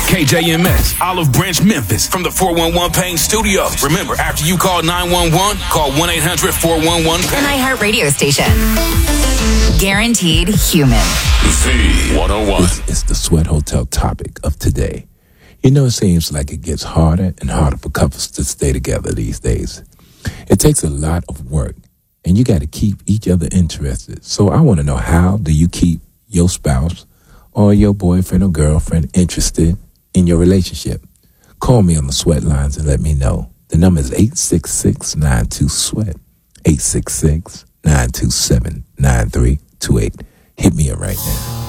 KJMS, Olive Branch, Memphis, from the 411 Pain Studios. Remember, after you call 911, call 1-800-411-PAIN. An iHeartRadio station. Guaranteed human. Z101. This is the Sweat Hotel topic of today. You know, it seems like it gets harder and harder for couples to stay together these days. It takes a lot of work, and you got to keep each other interested. So I want to know, how do you keep your spouse or your boyfriend or girlfriend interested in your relationship? Call me on the Sweat lines and let me know. The number is 866-92-SWEAT, 866-927-9328. Hit me up right now.